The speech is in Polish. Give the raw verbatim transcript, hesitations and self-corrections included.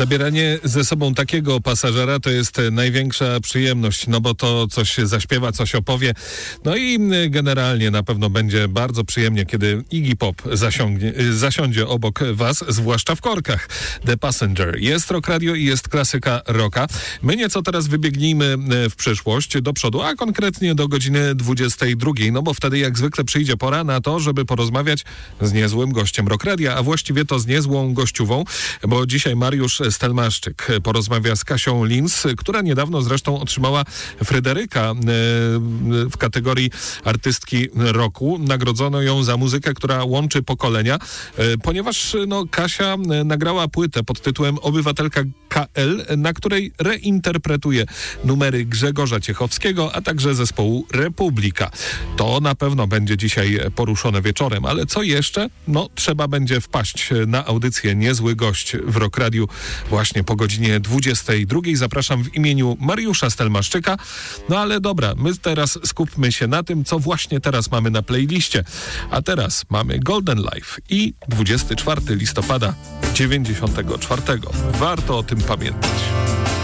Zabieranie ze sobą takiego pasażera to jest największa przyjemność, no bo to coś zaśpiewa, coś opowie. No i generalnie na pewno będzie bardzo przyjemnie, kiedy Iggy Pop zasiągnie, zasiądzie obok was, zwłaszcza w korkach. The Passenger. Jest Rock Radio i jest klasyka rocka. My nieco teraz wybiegnijmy w przyszłość, do przodu, a konkretnie do godziny dwudziestej drugiej, no bo wtedy jak zwykle przyjdzie pora na to, żeby porozmawiać z niezłym gościem Rock Radia, a właściwie to z niezłą gościową, bo dzisiaj Mariusz Stelmaszczyk porozmawia z Kasią Linz, która niedawno zresztą otrzymała Fryderyka w kategorii artystki roku. Nagrodzono ją za muzykę, która łączy pokolenia, ponieważ no, Kasia nagrała płytę pod tytułem Obywatelka K L, na której reinterpretuje numery Grzegorza Ciechowskiego, a także zespołu Republika. To na pewno będzie dzisiaj poruszone wieczorem, ale co jeszcze? No, trzeba będzie wpaść na audycję Niezły Gość w Rock Radiu właśnie po godzinie dwudziestej drugiej. Zapraszam w imieniu Mariusza Stelmaszczyka. No ale dobra, my teraz skupmy się na tym, co właśnie teraz mamy na playliście. A teraz mamy Golden Life i dwudziestego czwartego listopada dziewięćdziesiątego czwartego. Warto o tym pamiętać.